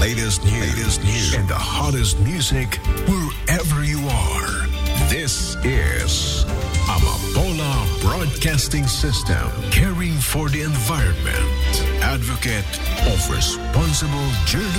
latest news, and the hottest music wherever you are. This is Amapola Broadcasting System, caring for the environment, advocate of responsible journalism.